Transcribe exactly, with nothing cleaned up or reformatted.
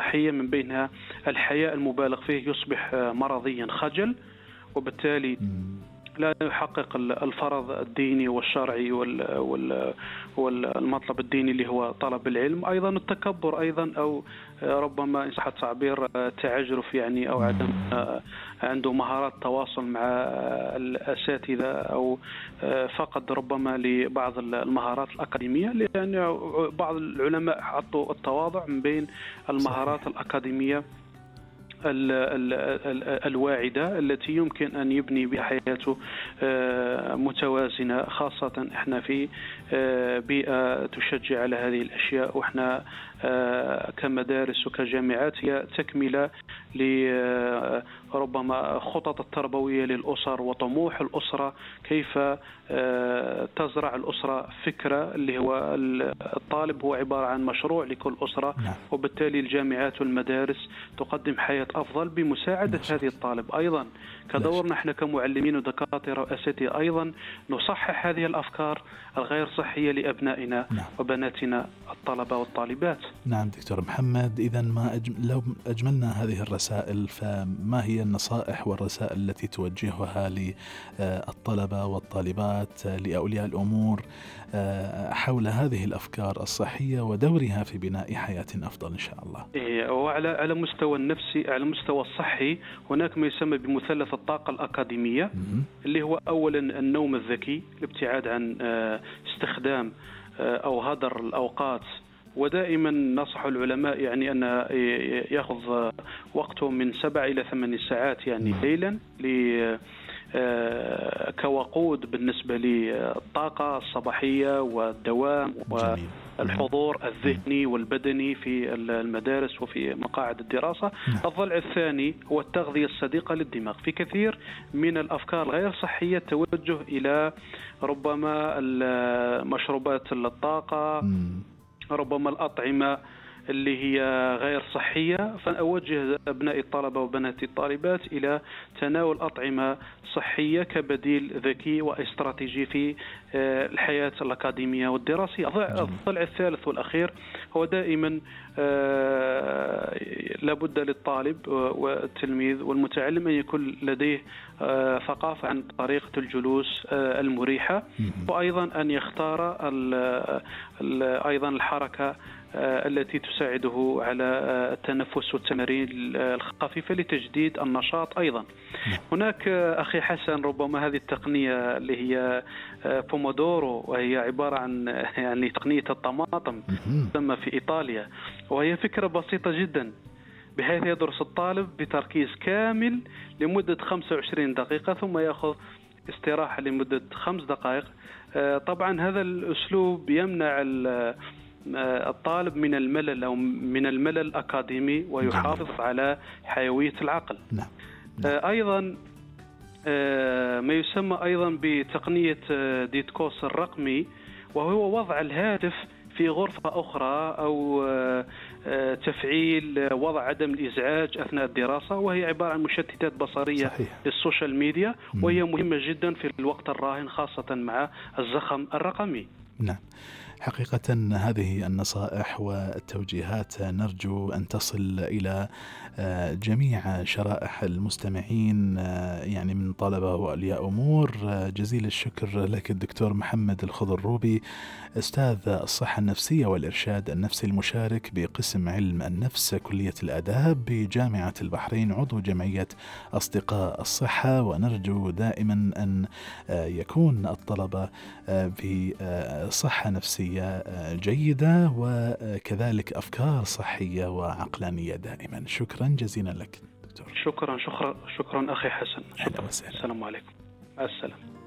صحية، من بينها الحياء المبالغ فيه يصبح مرضيا خجل، وبالتالي لا يحقق الفرض الديني والشرعي والمطلب الديني اللي هو طلب العلم. أيضا التكبر أيضا، أو ربما إن صح التعبير تعجرف يعني، أو عدم عنده مهارات تواصل مع الأساتذة، أو فقد ربما لبعض المهارات الأكاديمية، لأن بعض العلماء حطوا التواضع من بين المهارات الأكاديمية الواعدة التي يمكن أن يبني بها حياته متوازنة، خاصة إحنا في بيئة تشجع على هذه الأشياء، وإحنا كمدارس وكجامعات هي تكملة لربما خطط التربوية للأسر وطموح الأسرة، كيف تزرع الأسرة فكرة اللي هو الطالب هو عبارة عن مشروع لكل أسرة، وبالتالي الجامعات والمدارس تقدم حياة أفضل بمساعدة هذه الطالب. أيضا كدورنا احنا كمعلمين ودكاترة وأساتذة أيضا نصحح هذه الأفكار الغير صحية لأبنائنا نعم. وبناتنا الطلبة والطالبات. نعم دكتور محمد، إذا ما أجم... لو أجملنا هذه الرسائل، فما هي النصائح والرسائل التي توجهها للطلبة والطالبات، لأولياء الأمور، حول هذه الأفكار الصحية ودورها في بناء حياة أفضل إن شاء الله؟ إيه، وعلى على مستوى النفسي، على المستوى الصحي هناك ما يسمى بمثلث الطاقة الأكاديمية م- اللي هو أولا النوم الذكي، الابتعاد عن استخدام أو هدر الأوقات، ودائما نصح العلماء يعني أن يأخذ وقته من سبع إلى ثمان ساعات يعني ليلا ل كوقود بالنسبة للطاقة الصباحية والدوام والحضور الذهني والبدني في المدارس وفي مقاعد الدراسة. الضلع الثاني هو التغذية الصديقة للدماغ. في كثير من الأفكار الغير صحية التوجه إلى ربما مشروبات الطاقة، ربما الأطعمة اللي هي غير صحية، فأوجه أبناء الطلبة وبنات الطالبات إلى تناول أطعمة صحية كبديل ذكي واستراتيجي في الحياة الأكاديمية والدراسية. الضلع الثالث والأخير هو دائما لابد للطالب والتلميذ والمتعلم أن يكون لديه ثقافة عن طريقة الجلوس المريحة، وأيضا أن يختار أيضا الحركة التي تساعده على التنفس والتمارين الخفيفة لتجديد النشاط. أيضا هناك أخي حسن ربما هذه التقنية اللي هي بومودورو، وهي عبارة عن يعني تقنية الطماطم تسمى في إيطاليا، وهي فكرة بسيطة جدا بحيث يدرس الطالب بتركيز كامل لمدة خمسة وعشرين دقيقة ثم يأخذ استراحة لمدة خمس دقائق. طبعا هذا الأسلوب يمنع الطالب من الملل أو من الملل الأكاديمي ويحافظ على حيوية العقل. نعم. أيضا ما يسمى أيضا بتقنية ديتكوس الرقمي، وهو وضع الهاتف في غرفة أخرى أو تفعيل وضع عدم الإزعاج أثناء الدراسة، وهي عبارة عن مشتتات بصرية صحيح. للسوشيال ميديا، وهي مهمة جدا في الوقت الراهن خاصة مع الزخم الرقمي. نعم، حقيقة هذه النصائح والتوجيهات نرجو أن تصل إلى جميع شرائح المستمعين، يعني من طلبة وأولياء أمور. جزيل الشكر لك الدكتور محمد الخضروبي، أستاذ الصحة النفسية والإرشاد النفسي المشارك بقسم علم النفس كلية الآداب بجامعة البحرين، عضو جمعية أصدقاء الصحة. ونرجو دائما أن يكون الطلبة في صحة نفسية جيدة وكذلك أفكار صحية وعقلانية دائما. شكرا جزيلا لك دكتور. شكرا شكرا شكرا أخي حسن. أهلا وسهلا. السلام عليكم. السلام.